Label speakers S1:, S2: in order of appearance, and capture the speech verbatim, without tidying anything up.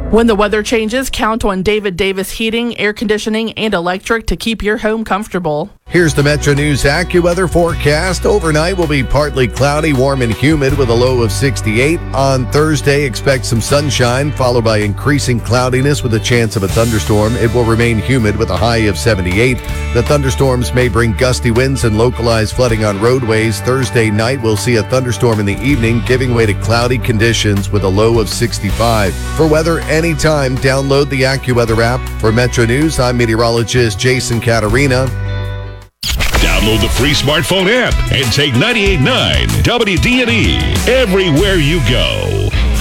S1: When the weather changes, count on David Davis Heating, Air Conditioning, and Electric to keep your home comfortable.
S2: Here's the Metro News AccuWeather forecast. Overnight will be partly cloudy, warm and humid with a low of sixty-eight. On Thursday, expect some sunshine, followed by increasing cloudiness with a chance of a thunderstorm. It will remain humid with a high of seventy-eight. The thunderstorms may bring gusty winds and localized flooding on roadways. Thursday night, we'll see a thunderstorm in the evening, giving way to cloudy conditions with a low of sixty-five. For weather anytime, download the AccuWeather app. For Metro News, I'm meteorologist Jason Caterina.
S3: Download the free smartphone app and take ninety-eight point nine W D and E everywhere you go.